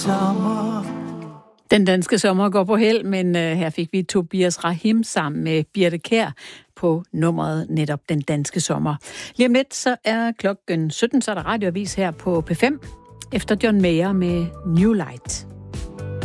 sommer. Den danske sommer går på held, men her fik vi Tobias Rahim sammen med Birthe Kjær på nummeret netop Den danske sommer. Lige om lidt, så er klokken 17, så er der radioavis her på P5, efter John Mayer med New Light.